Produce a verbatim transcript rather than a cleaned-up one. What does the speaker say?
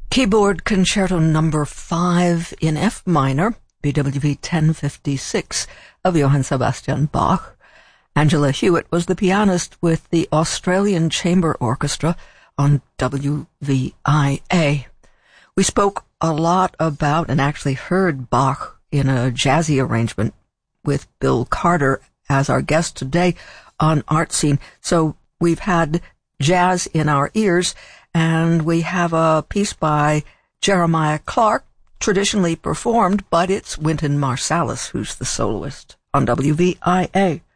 Keyboard Concerto Number five in F minor, B W V ten fifty-six of Johann Sebastian Bach. Angela Hewitt was the pianist with the Australian Chamber Orchestra on W V I A. We spoke a lot about and actually heard Bach in a jazzy arrangement with Bill Carter as our guest today on Art Scene. So we've had jazz in our ears, and we have a piece by Jeremiah Clark, traditionally performed, but it's Wynton Marsalis who's the soloist on W V I A.